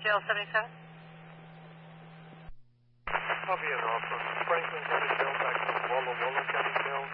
JL77. Copy and offer. Franklin County Mail back to Walla Walla County Mail.